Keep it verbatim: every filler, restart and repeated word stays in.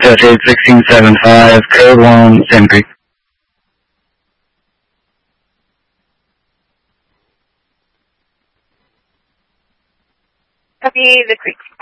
Touch eight sixteen seven five, code one, Sand Creek. Copy the Creek.